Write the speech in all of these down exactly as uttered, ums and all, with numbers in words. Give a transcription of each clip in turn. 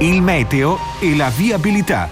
il meteo e la viabilità.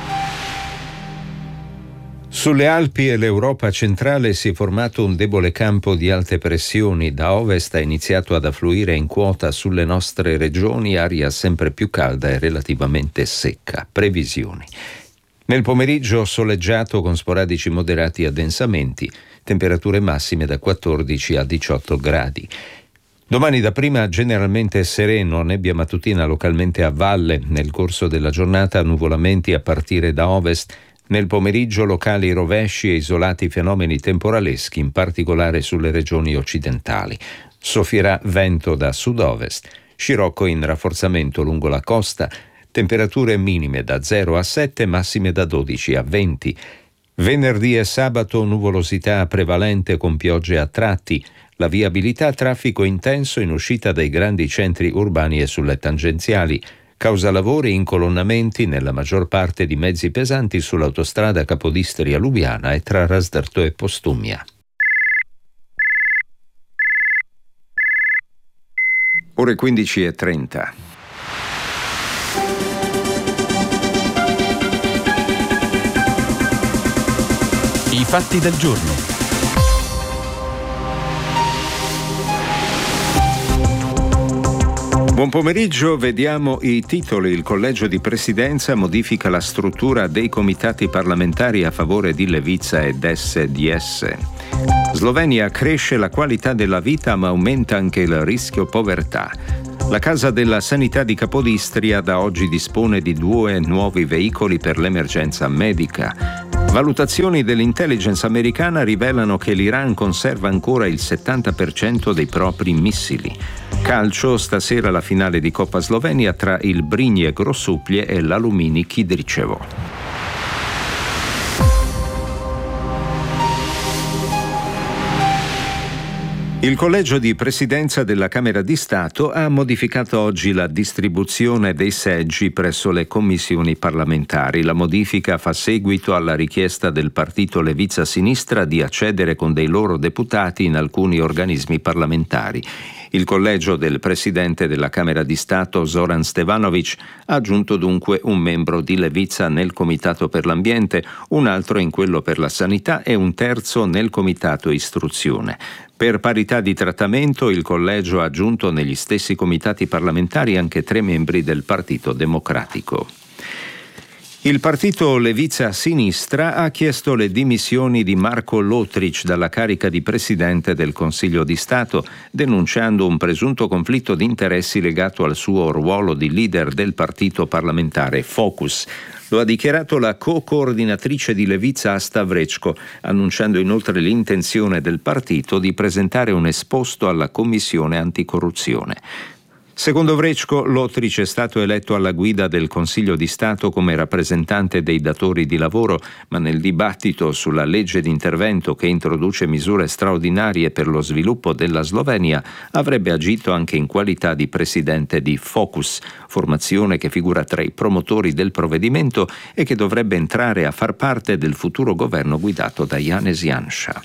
Sulle Alpi e l'Europa centrale si è formato un debole campo di alte pressioni. Da ovest ha iniziato ad affluire in quota sulle nostre regioni aria sempre più calda e relativamente secca. Previsioni. Nel pomeriggio soleggiato con sporadici moderati addensamenti, temperature massime da quattordici a diciotto gradi. Domani dapprima generalmente sereno, nebbia mattutina localmente a valle. Nel corso della giornata nuvolamenti a partire da ovest. Nel pomeriggio locali rovesci e isolati fenomeni temporaleschi, in particolare sulle regioni occidentali. Soffierà vento da sud-ovest, scirocco in rafforzamento lungo la costa, temperature minime da zero a sette, massime da dodici a venti. Venerdì e sabato nuvolosità prevalente con piogge a tratti. La viabilità traffico intenso in uscita dai grandi centri urbani e sulle tangenziali. Causa lavori e incolonnamenti nella maggior parte di mezzi pesanti sull'autostrada Capodistria-Lubiana e tra Rasdarto e Postumia. Ore quindici e trenta. I fatti del giorno. Buon pomeriggio, vediamo i titoli. Il Collegio di Presidenza modifica la struttura dei comitati parlamentari a favore di Leviza ed S D S. Slovenia cresce la qualità della vita ma aumenta anche il rischio povertà. La Casa della Sanità di Capodistria da oggi dispone di due nuovi veicoli per l'emergenza medica. Valutazioni dell'intelligence americana rivelano che l'Iran conserva ancora il settanta per cento dei propri missili. Calcio, stasera la finale di Coppa Slovenia tra il Brinje Grosuplje e l'Alumini Kidričevo. Il Collegio di Presidenza della Camera di Stato ha modificato oggi la distribuzione dei seggi presso le commissioni parlamentari. La modifica fa seguito alla richiesta del partito Leviza Sinistra di accedere con dei loro deputati in alcuni organismi parlamentari. Il collegio del presidente della Camera di Stato, Zoran Stevanovic, ha aggiunto dunque un membro di Leviza nel Comitato per l'Ambiente, un altro in quello per la Sanità e un terzo nel Comitato Istruzione. Per parità di trattamento, il collegio ha aggiunto negli stessi comitati parlamentari anche tre membri del Partito Democratico. Il partito Leviza Sinistra ha chiesto le dimissioni di Marko Lotric dalla carica di Presidente del Consiglio di Stato, denunciando un presunto conflitto di interessi legato al suo ruolo di leader del partito parlamentare Focus. Lo ha dichiarato la co-coordinatrice di Leviza Asta Vrečko, annunciando inoltre l'intenzione del partito di presentare un esposto alla Commissione Anticorruzione. Secondo Vrečko, Lotric è stato eletto alla guida del Consiglio di Stato come rappresentante dei datori di lavoro, ma nel dibattito sulla legge d'intervento che introduce misure straordinarie per lo sviluppo della Slovenia avrebbe agito anche in qualità di presidente di Focus, formazione che figura tra i promotori del provvedimento e che dovrebbe entrare a far parte del futuro governo guidato da Janez Janša.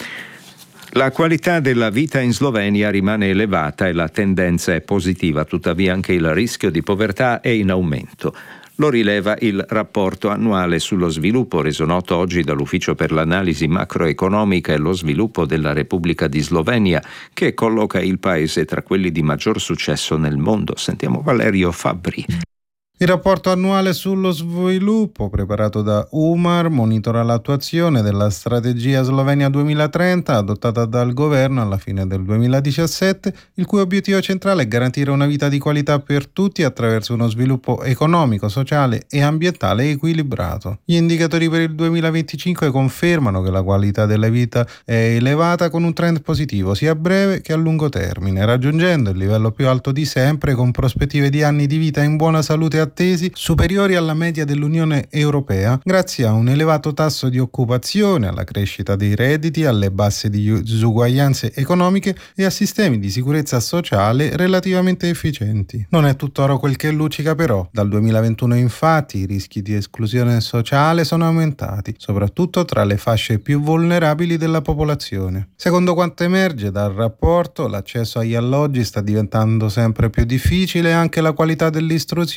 La qualità della vita in Slovenia rimane elevata e la tendenza è positiva, tuttavia anche il rischio di povertà è in aumento. Lo rileva il rapporto annuale sullo sviluppo reso noto oggi dall'Ufficio per l'analisi macroeconomica e lo sviluppo della Repubblica di Slovenia, che colloca il paese tra quelli di maggior successo nel mondo. Sentiamo Valerio Fabbri. Il rapporto annuale sullo sviluppo preparato da UMAR monitora l'attuazione della strategia Slovenia duemilatrenta adottata dal governo alla fine del duemiladiciassette, il cui obiettivo centrale è garantire una vita di qualità per tutti attraverso uno sviluppo economico, sociale e ambientale equilibrato. Gli indicatori per il duemilaventicinque confermano che la qualità della vita è elevata con un trend positivo sia a breve che a lungo termine, raggiungendo il livello più alto di sempre con prospettive di anni di vita in buona salute attesi superiori alla media dell'Unione Europea grazie a un elevato tasso di occupazione, alla crescita dei redditi, alle basse disuguaglianze economiche e a sistemi di sicurezza sociale relativamente efficienti. Non è tutt'oro quel che luccica però. Dal duemilaventuno infatti i rischi di esclusione sociale sono aumentati, soprattutto tra le fasce più vulnerabili della popolazione. Secondo quanto emerge dal rapporto, l'accesso agli alloggi sta diventando sempre più difficile e anche la qualità dell'istruzione è segnata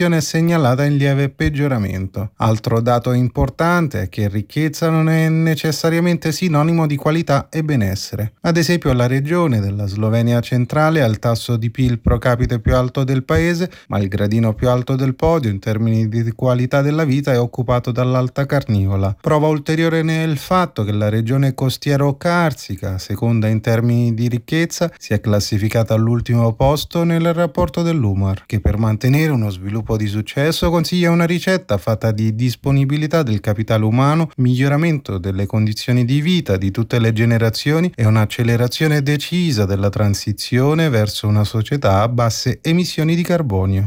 segnalata in lieve peggioramento. Altro dato importante è che ricchezza non è necessariamente sinonimo di qualità e benessere. Ad esempio, la regione della Slovenia centrale ha il tasso di P I L pro capite più alto del paese, ma il gradino più alto del podio in termini di qualità della vita è occupato dall'Alta Carniola. Prova ulteriore nel fatto che la regione costiero-carsica, seconda in termini di ricchezza, si è classificata all'ultimo posto nel rapporto dell'U M A R, che per mantenere uno sviluppo di successo consiglia una ricetta fatta di disponibilità del capitale umano, miglioramento delle condizioni di vita di tutte le generazioni e un'accelerazione decisa della transizione verso una società a basse emissioni di carbonio.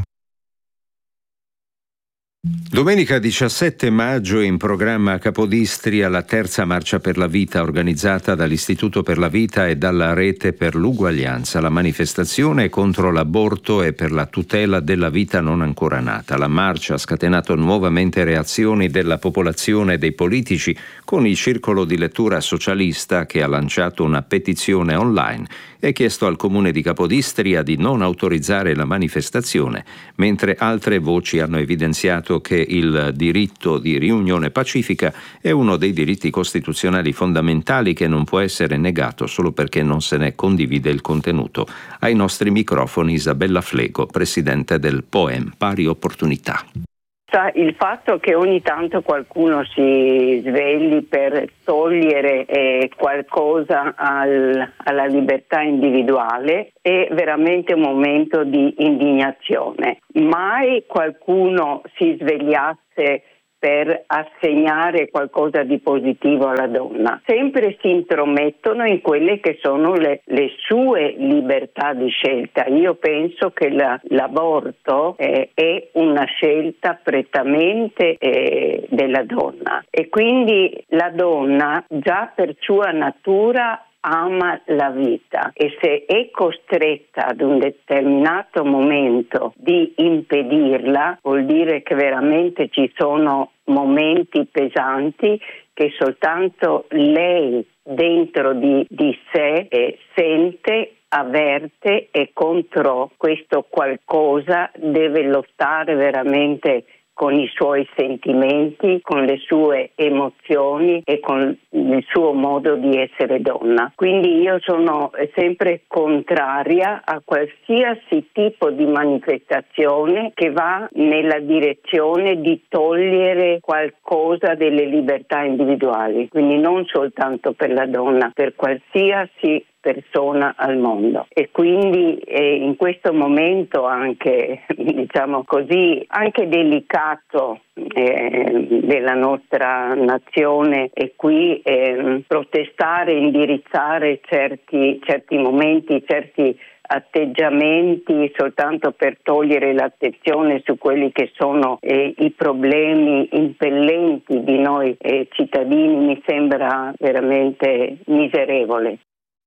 Domenica diciassette maggio in programma a Capodistria la terza Marcia per la Vita organizzata dall'Istituto per la Vita e dalla Rete per l'Uguaglianza. La manifestazione è contro l'aborto e per la tutela della vita non ancora nata. La marcia ha scatenato nuovamente reazioni della popolazione e dei politici, con il circolo di lettura socialista che ha lanciato una petizione online e chiesto al Comune di Capodistria di non autorizzare la manifestazione, mentre altre voci hanno evidenziato che il diritto di riunione pacifica è uno dei diritti costituzionali fondamentali che non può essere negato solo perché non se ne condivide il contenuto. Ai nostri microfoni Isabella Flego, presidente del P O E M, Pari Opportunità. Il fatto che ogni tanto qualcuno si svegli per togliere eh, qualcosa al, alla libertà individuale è veramente un momento di indignazione. Mai qualcuno si svegliasse per assegnare qualcosa di positivo alla donna. Sempre si intromettono in quelle che sono le, le sue libertà di scelta. Io penso che la, l'aborto eh, è una scelta prettamente eh, della donna e quindi la donna già per sua natura ama la vita e se è costretta ad un determinato momento di impedirla vuol dire che veramente ci sono momenti pesanti che soltanto lei dentro di, di sé eh, sente, avverte e contro questo qualcosa deve lottare veramente con i suoi sentimenti, con le sue emozioni e con il suo modo di essere donna. Quindi io sono sempre contraria a qualsiasi tipo di manifestazione che va nella direzione di togliere qualcosa delle libertà individuali, quindi non soltanto per la donna, per qualsiasi persona al mondo. E quindi eh, in questo momento anche diciamo così anche delicato eh, della nostra nazione e qui eh, protestare, indirizzare certi certi momenti, certi atteggiamenti soltanto per togliere l'attenzione su quelli che sono eh, i problemi impellenti di noi eh, cittadini mi sembra veramente miserevole.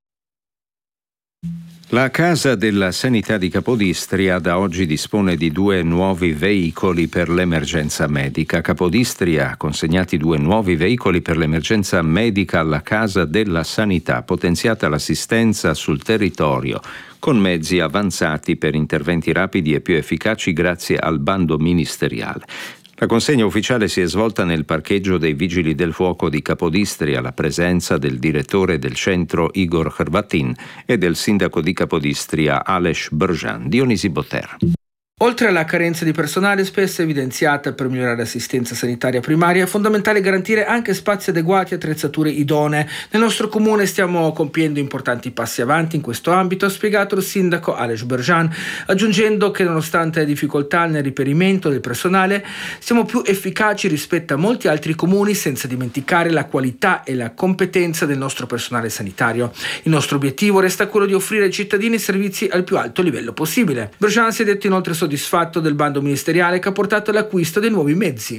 La Casa della Sanità di Capodistria da oggi dispone di due nuovi veicoli per l'emergenza medica. Capodistria ha consegnati due nuovi veicoli per l'emergenza medica alla Casa della Sanità, potenziata l'assistenza sul territorio con mezzi avanzati per interventi rapidi e più efficaci grazie al bando ministeriale. La consegna ufficiale si è svolta nel parcheggio dei Vigili del Fuoco di Capodistria alla presenza del direttore del centro Igor Hrvatin e del sindaco di Capodistria Aleš Brjan. Dionisi Boter. Oltre alla carenza di personale spesso evidenziata per migliorare l'assistenza sanitaria primaria, è fondamentale garantire anche spazi adeguati e attrezzature idonee. Nel nostro comune stiamo compiendo importanti passi avanti in questo ambito, ha spiegato il sindaco Aleš Brjan, aggiungendo che nonostante le difficoltà nel reperimento del personale, siamo più efficaci rispetto a molti altri comuni senza dimenticare la qualità e la competenza del nostro personale sanitario. Il nostro obiettivo resta quello di offrire ai cittadini servizi al più alto livello possibile. Brjan si è detto inoltre soddisfatto del bando ministeriale che ha portato all'acquisto dei nuovi mezzi.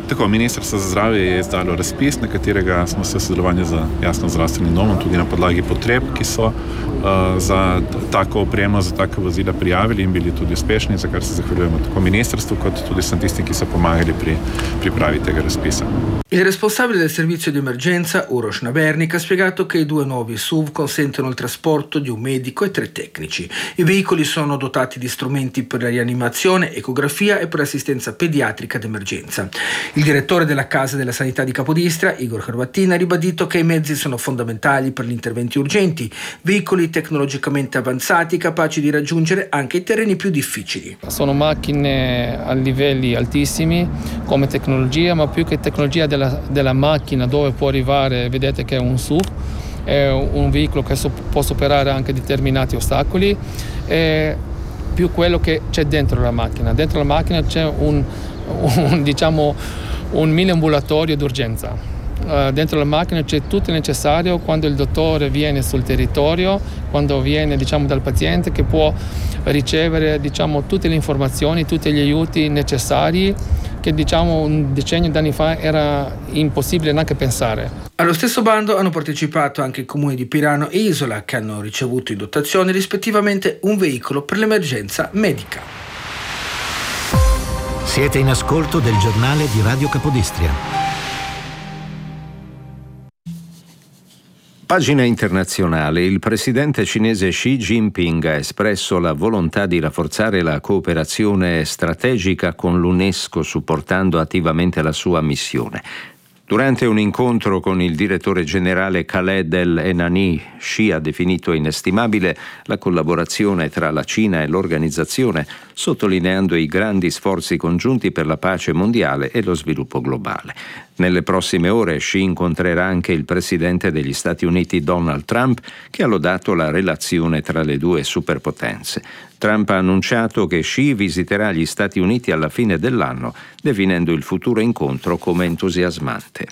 Tako, Ministrstvo za zdravje je izdalo razpis, na katerega smo se v sodelovanju z Jasno zdravstvenim domom tudi na podlagi potreb, ki so uh, za tako opremo, za take vozila prijavili in bili tudi uspešni, za kar se zahvaljujemo tako ministrstvu, kot tudi sem tistim, ki so pomagali pri pripravi tega razpisa. Il responsabile del servizio di emergenza, Uroš Nabernik, ha spiegato che i due nuovi S U V consentono il trasporto di un medico e tre tecnici. I veicoli sono dotati di strumenti per la rianimazione, ecografia e per assistenza pediatrica d'emergenza. Il direttore della Casa della Sanità di Capodistria, Igor Hrvatin, ha ribadito che i mezzi sono fondamentali per gli interventi urgenti, veicoli tecnologicamente avanzati capaci di raggiungere anche i terreni più difficili. Sono macchine a livelli altissimi come tecnologia, ma più che tecnologia della, della macchina dove può arrivare, vedete che è un S U V, è un veicolo che so, può superare anche determinati ostacoli, è più quello che c'è dentro la macchina. Dentro la macchina c'è un, un diciamo un mini ambulatorio d'urgenza. Uh, dentro la macchina c'è tutto il necessario quando il dottore viene sul territorio, quando viene diciamo dal paziente, che può ricevere diciamo tutte le informazioni, tutti gli aiuti necessari che diciamo un decennio d'anni fa era impossibile neanche pensare. Allo stesso bando hanno partecipato anche i comuni di Pirano e Isola, che hanno ricevuto in dotazione rispettivamente un veicolo per l'emergenza medica. Siete in ascolto del giornale di Radio Capodistria. Pagina internazionale. Il presidente cinese Xi Jinping ha espresso la volontà di rafforzare la cooperazione strategica con l'UNESCO, supportando attivamente la sua missione. Durante un incontro con il direttore generale Khaled El-Enani, Xi ha definito inestimabile la collaborazione tra la Cina e l'organizzazione, sottolineando i grandi sforzi congiunti per la pace mondiale e lo sviluppo globale. Nelle prossime ore Xi incontrerà anche il presidente degli Stati Uniti Donald Trump, che ha lodato la relazione tra le due superpotenze. Trump ha annunciato che Xi visiterà gli Stati Uniti alla fine dell'anno, definendo il futuro incontro come entusiasmante.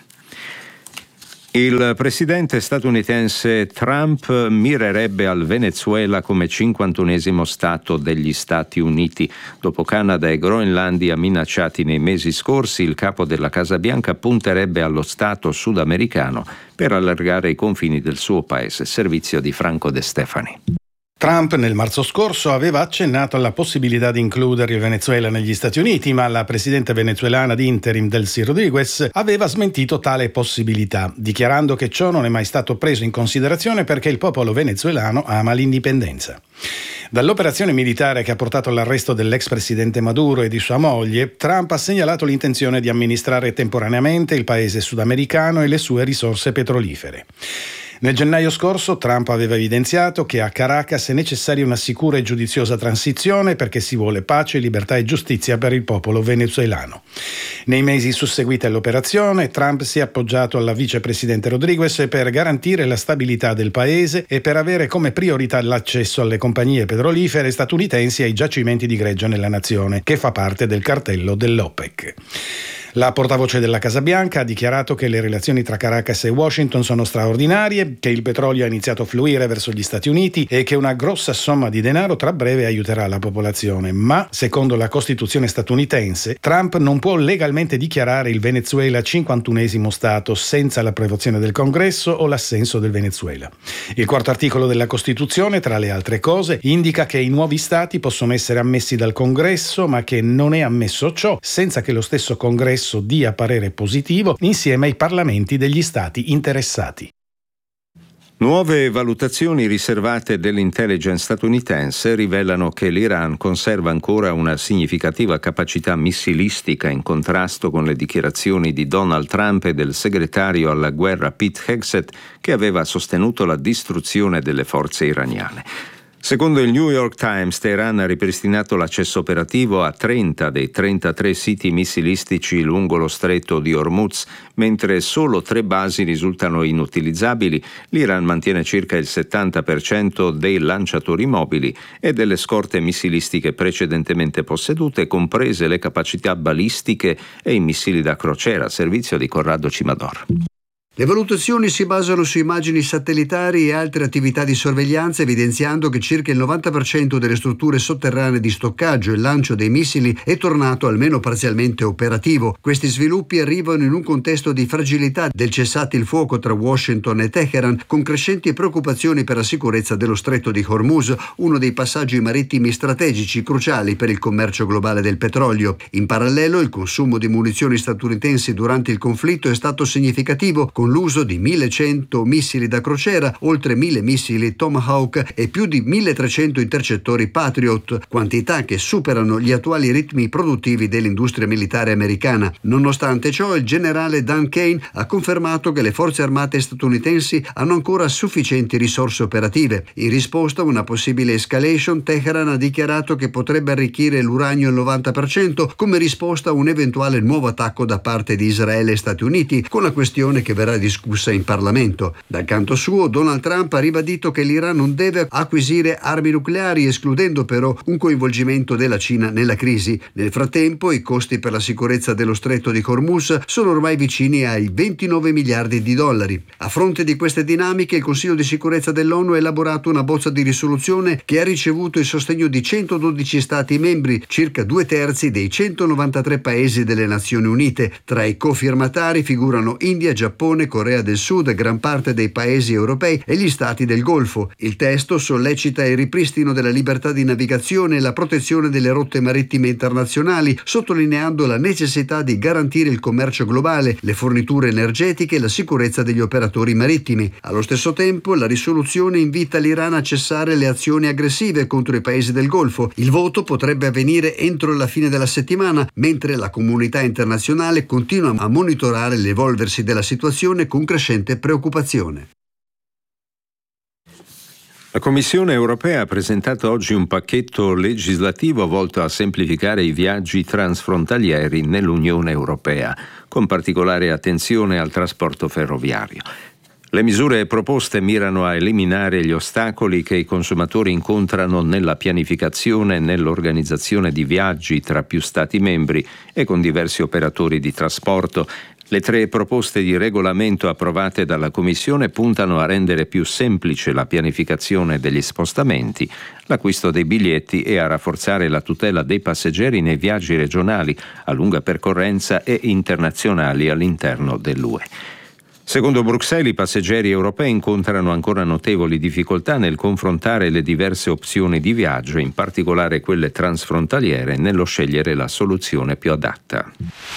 Il presidente statunitense Trump mirerebbe al Venezuela come cinquantunesimo Stato degli Stati Uniti. Dopo Canada e Groenlandia minacciati nei mesi scorsi, il capo della Casa Bianca punterebbe allo Stato sudamericano per allargare i confini del suo paese. Servizio di Franco De Stefani. Trump nel marzo scorso aveva accennato alla possibilità di includere il Venezuela negli Stati Uniti, ma la presidente venezuelana di interim Delcy Rodriguez aveva smentito tale possibilità, dichiarando che ciò non è mai stato preso in considerazione perché il popolo venezuelano ama l'indipendenza. Dall'operazione militare che ha portato all'arresto dell'ex presidente Maduro e di sua moglie, Trump ha segnalato l'intenzione di amministrare temporaneamente il paese sudamericano e le sue risorse petrolifere. Nel gennaio scorso Trump aveva evidenziato che a Caracas è necessaria una sicura e giudiziosa transizione perché si vuole pace, libertà e giustizia per il popolo venezuelano. Nei mesi susseguiti all'operazione, Trump si è appoggiato alla vicepresidente Rodriguez per garantire la stabilità del paese e per avere come priorità l'accesso alle compagnie petrolifere statunitensi e ai giacimenti di greggio nella nazione, che fa parte del cartello dell'OPEC. La portavoce della Casa Bianca ha dichiarato che le relazioni tra Caracas e Washington sono straordinarie, che il petrolio ha iniziato a fluire verso gli Stati Uniti e che una grossa somma di denaro tra breve aiuterà la popolazione. Ma, secondo la Costituzione statunitense, Trump non può legalmente dichiarare il Venezuela cinquantunesimo Stato senza l'approvazione del Congresso o l'assenso del Venezuela. Il quarto articolo della Costituzione, tra le altre cose, indica che i nuovi Stati possono essere ammessi dal Congresso, ma che non è ammesso ciò senza che lo stesso Congresso dia parere positivo insieme ai parlamenti degli stati interessati. Nuove valutazioni riservate dell'intelligence statunitense rivelano che l'Iran conserva ancora una significativa capacità missilistica in contrasto con le dichiarazioni di Donald Trump e del segretario alla guerra Pete Hegseth, che aveva sostenuto la distruzione delle forze iraniane. Secondo il New York Times, Teheran ha ripristinato l'accesso operativo a trenta dei trentatré siti missilistici lungo lo stretto di Hormuz, mentre solo tre basi risultano inutilizzabili. L'Iran mantiene circa il settanta per cento dei lanciatori mobili e delle scorte missilistiche precedentemente possedute, comprese le capacità balistiche e i missili da crociera, servizio di Corrado Cimador. Le valutazioni si basano su immagini satellitari e altre attività di sorveglianza, evidenziando che circa il novanta per cento delle strutture sotterranee di stoccaggio e lancio dei missili è tornato almeno parzialmente operativo. Questi sviluppi arrivano in un contesto di fragilità del cessate il fuoco tra Washington e Teheran, con crescenti preoccupazioni per la sicurezza dello stretto di Hormuz, uno dei passaggi marittimi strategici cruciali per il commercio globale del petrolio. In parallelo, il consumo di munizioni statunitensi durante il conflitto è stato significativo, con l'uso di millecento missili da crociera, oltre mille missili Tomahawk e più di milletrecento intercettori Patriot, quantità che superano gli attuali ritmi produttivi dell'industria militare americana. Nonostante ciò, il generale Dan Kane ha confermato che le forze armate statunitensi hanno ancora sufficienti risorse operative. In risposta a una possibile escalation, Teheran ha dichiarato che potrebbe arricchire l'uranio al novanta per cento come risposta a un eventuale nuovo attacco da parte di Israele e Stati Uniti, con la questione che verrà discussa in Parlamento. Dal canto suo, Donald Trump ha ribadito che l'Iran non deve acquisire armi nucleari, escludendo però un coinvolgimento della Cina nella crisi. Nel frattempo, i costi per la sicurezza dello stretto di Hormuz sono ormai vicini ai ventinove miliardi di dollari. A fronte di queste dinamiche, il Consiglio di sicurezza dell'ONU ha elaborato una bozza di risoluzione che ha ricevuto il sostegno di centododici Stati membri, circa due terzi dei centonovantatré paesi delle Nazioni Unite. Tra i cofirmatari figurano India, Giappone, Corea del Sud, gran parte dei paesi europei e gli stati del Golfo. Il testo sollecita il ripristino della libertà di navigazione e la protezione delle rotte marittime internazionali, sottolineando la necessità di garantire il commercio globale, le forniture energetiche e la sicurezza degli operatori marittimi. Allo stesso tempo, la risoluzione invita l'Iran a cessare le azioni aggressive contro i paesi del Golfo. Il voto potrebbe avvenire entro la fine della settimana, mentre la comunità internazionale continua a monitorare l'evolversi della situazione con crescente preoccupazione. La Commissione europea ha presentato oggi un pacchetto legislativo volto a semplificare i viaggi transfrontalieri nell'Unione europea, con particolare attenzione al trasporto ferroviario. Le misure proposte mirano a eliminare gli ostacoli che i consumatori incontrano nella pianificazione e nell'organizzazione di viaggi tra più Stati membri e con diversi operatori di trasporto. Le tre proposte di regolamento approvate dalla Commissione puntano a rendere più semplice la pianificazione degli spostamenti, l'acquisto dei biglietti e a rafforzare la tutela dei passeggeri nei viaggi regionali a lunga percorrenza e internazionali all'interno dell'U E. Secondo Bruxelles, i passeggeri europei incontrano ancora notevoli difficoltà nel confrontare le diverse opzioni di viaggio, in particolare quelle transfrontaliere, nello scegliere la soluzione più adatta.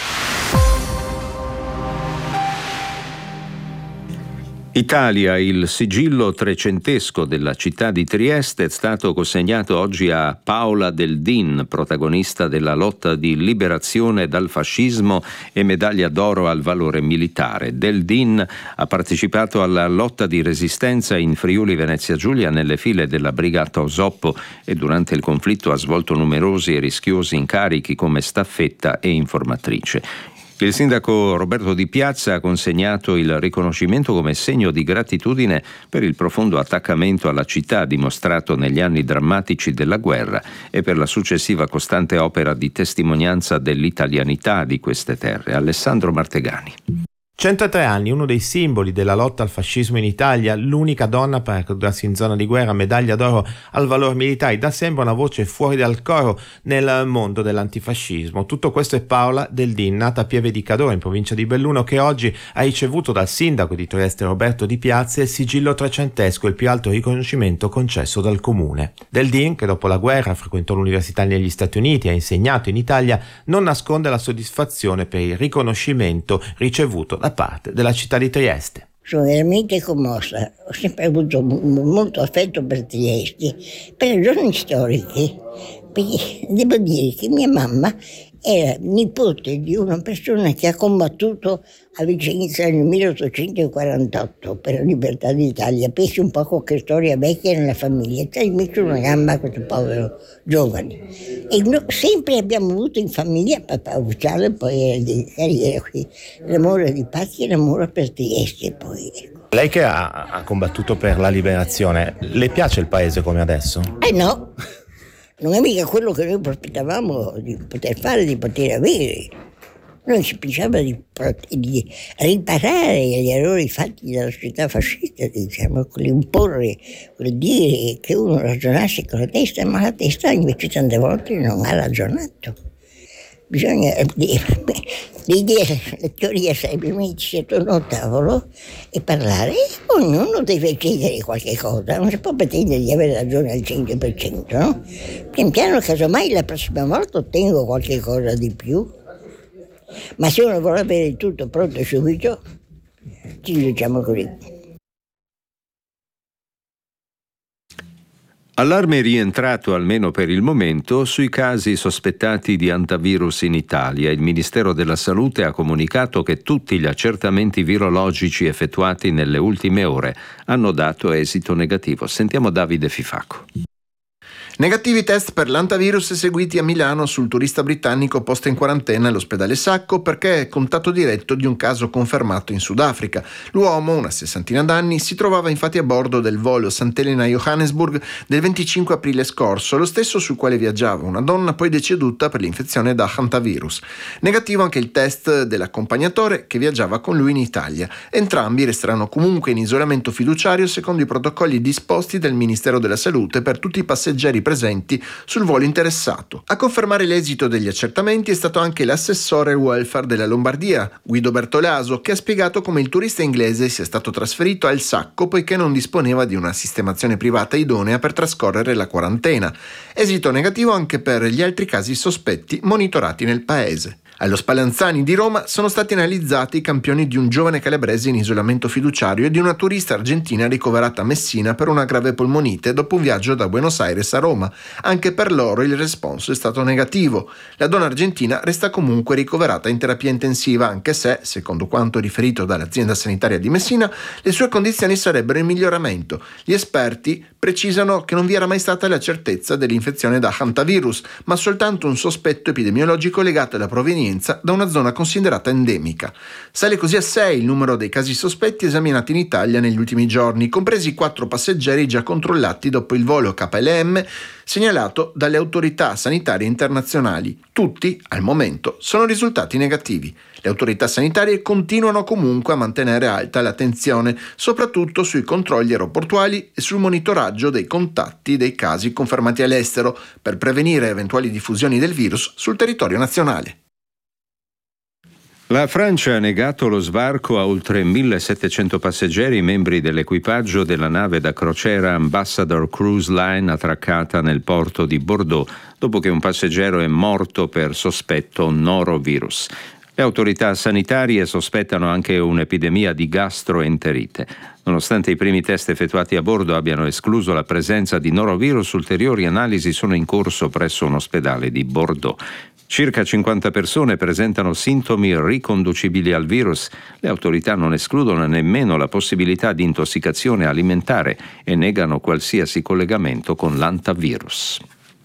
Italia, il sigillo trecentesco della città di Trieste è stato consegnato oggi a Paola Del Din, protagonista della lotta di liberazione dal fascismo e medaglia d'oro al valore militare. Del Din ha partecipato alla lotta di resistenza in Friuli Venezia Giulia nelle file della brigata Osoppo e durante il conflitto ha svolto numerosi e rischiosi incarichi come staffetta e informatrice. Il sindaco Roberto Di Piazza ha consegnato il riconoscimento come segno di gratitudine per il profondo attaccamento alla città dimostrato negli anni drammatici della guerra e per la successiva costante opera di testimonianza dell'italianità di queste terre. Alessandro Martegani. centotré anni, uno dei simboli della lotta al fascismo in Italia, l'unica donna a paracadutarsi in zona di guerra, medaglia d'oro al valor militare, da sempre una voce fuori dal coro nel mondo dell'antifascismo. Tutto questo è Paola Del Din, nata a Pieve di Cadore in provincia di Belluno, che oggi ha ricevuto dal sindaco di Trieste Roberto Di Piazza il sigillo trecentesco, il più alto riconoscimento concesso dal comune. Del Din, che dopo la guerra frequentò l'università negli Stati Uniti e ha insegnato in Italia, non nasconde la soddisfazione per il riconoscimento ricevuto da parte della città di Trieste. Sono veramente commossa, ho sempre avuto molto affetto per Trieste, per ragioni storiche, perché devo dire che mia mamma era nipote di una persona che ha combattuto a Vicenza nel milleottocentoquarantotto per la libertà d'Italia. Pensi un po' a qualche storia vecchia nella famiglia, ci hai messo una gamba a questo povero giovane. E no, sempre abbiamo avuto in famiglia papà ufficiale, poi era di carriera qui, l'amore di patria e l'amore per Trieste poi. Ecco. Lei che ha, ha combattuto per la liberazione, le piace il paese come adesso? Eh no! Non è mica quello che noi prospettavamo di poter fare, di poter avere. Noi si pensava di, di riparare gli errori fatti dalla società fascista, diciamo, imporre, vuol dire che uno ragionasse con la testa, ma la testa invece tante volte non ha ragionato. Bisogna l'idea, la teoria sarebbe mettersi attorno a un tavolo e parlare, ognuno deve chiedere qualche cosa, non si può pretendere di avere ragione al cento per cento, no? Pian piano, casomai la prossima volta ottengo qualche cosa di più. Ma se uno vuole avere tutto pronto subito, ci diciamo così. Allarme rientrato, almeno per il momento, sui casi sospettati di antivirus in Italia. Il Ministero della Salute ha comunicato che tutti gli accertamenti virologici effettuati nelle ultime ore hanno dato esito negativo. Sentiamo Davide Fifacco. Negativi test per l'antivirus eseguiti a Milano sul turista britannico posto in quarantena all'ospedale Sacco perché è contatto diretto di un caso confermato in Sudafrica. L'uomo, una sessantina d'anni, si trovava infatti a bordo del volo Sant'Elena-Johannesburg del venticinque aprile scorso, lo stesso sul quale viaggiava una donna poi deceduta per l'infezione da hantavirus. Negativo anche il test dell'accompagnatore che viaggiava con lui in Italia. Entrambi resteranno comunque in isolamento fiduciario secondo i protocolli disposti dal Ministero della Salute per tutti i passeggeri presenti sul volo interessato. A confermare l'esito degli accertamenti è stato anche l'assessore welfare della Lombardia, Guido Bertolaso, che ha spiegato come il turista inglese sia stato trasferito al Sacco poiché non disponeva di una sistemazione privata idonea per trascorrere la quarantena. Esito negativo anche per gli altri casi sospetti monitorati nel paese. Allo Spallanzani di Roma sono stati analizzati i campioni di un giovane calabrese in isolamento fiduciario e di una turista argentina ricoverata a Messina per una grave polmonite dopo un viaggio da Buenos Aires a Roma. Anche per loro il responso è stato negativo. La donna argentina resta comunque ricoverata in terapia intensiva, anche se, secondo quanto riferito dall'azienda sanitaria di Messina, le sue condizioni sarebbero in miglioramento. Gli esperti precisano che non vi era mai stata la certezza dell'infezione da hantavirus, ma soltanto un sospetto epidemiologico legato alla provenienza da una zona considerata endemica. Sale così a sei il numero dei casi sospetti esaminati in Italia negli ultimi giorni, compresi quattro passeggeri già controllati dopo il volo K L M segnalato dalle autorità sanitarie internazionali. Tutti, al momento, sono risultati negativi. Le autorità sanitarie continuano comunque a mantenere alta l'attenzione, soprattutto sui controlli aeroportuali e sul monitoraggio dei contatti dei casi confermati all'estero, per prevenire eventuali diffusioni del virus sul territorio nazionale. La Francia ha negato lo sbarco a oltre millesettecento passeggeri, membri dell'equipaggio della nave da crociera Ambassador Cruise Line attraccata nel porto di Bordeaux, dopo che un passeggero è morto per sospetto norovirus. Le autorità sanitarie sospettano anche un'epidemia di gastroenterite. Nonostante i primi test effettuati a bordo abbiano escluso la presenza di norovirus, ulteriori analisi sono in corso presso un ospedale di Bordeaux. Circa cinquanta persone presentano sintomi riconducibili al virus. Le autorità non escludono nemmeno la possibilità di intossicazione alimentare e negano qualsiasi collegamento con l'antivirus.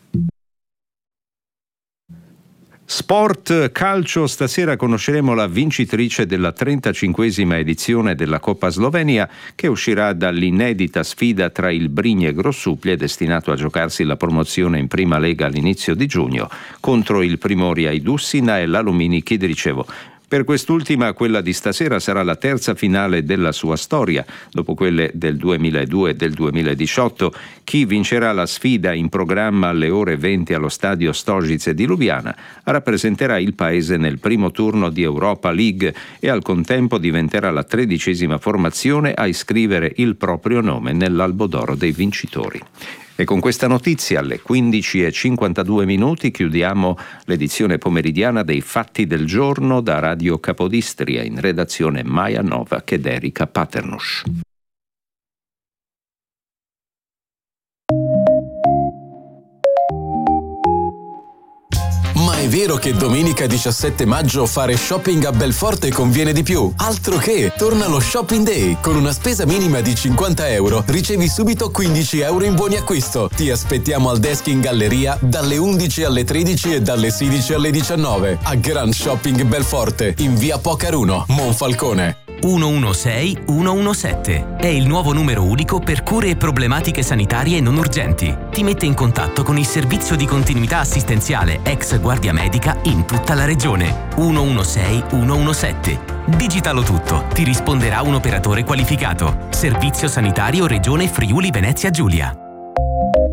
Sport, calcio, stasera conosceremo la vincitrice della trentacinquesima edizione della Coppa Slovenia, che uscirà dall'inedita sfida tra il Brinje Grosuplje, destinato a giocarsi la promozione in prima lega all'inizio di giugno, contro il Primoria Idussina e l'Alumini Kidričevo. Per quest'ultima, quella di stasera sarà la terza finale della sua storia, dopo quelle del duemiladue e del duemiladiciotto. Chi vincerà la sfida, in programma alle ore venti allo stadio Stožice di Lubiana, rappresenterà il paese nel primo turno di Europa League e al contempo diventerà la tredicesima formazione a iscrivere il proprio nome nell'albo d'oro dei vincitori. E con questa notizia alle quindici e cinquantadue minuti chiudiamo l'edizione pomeridiana dei Fatti del Giorno da Radio Capodistria, in redazione Maja Novak ed Erika Paternoš. Ma è vero che domenica diciassette maggio fare shopping a Belforte conviene di più? Altro che! Torna lo Shopping Day! Con una spesa minima di cinquanta euro ricevi subito quindici euro in buoni acquisto. Ti aspettiamo al desk in galleria dalle undici alle tredici e dalle sedici alle diciannove a Grand Shopping Belforte in via Pocaruno, Monfalcone. uno uno sei uno uno sette. È il nuovo numero unico per cure e problematiche sanitarie non urgenti. Ti mette in contatto con il servizio di continuità assistenziale ex Guardia Medica in tutta la regione. uno uno sei uno uno sette. Digitalo tutto, ti risponderà un operatore qualificato. Servizio Sanitario Regione Friuli Venezia Giulia.